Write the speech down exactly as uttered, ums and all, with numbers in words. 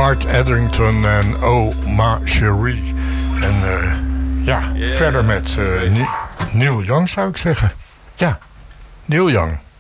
Bart Eddrington en Oh Ma Cherie. En uh, ja, yeah, verder met uh, Neil Young zou ik zeggen. Ja, Neil Young.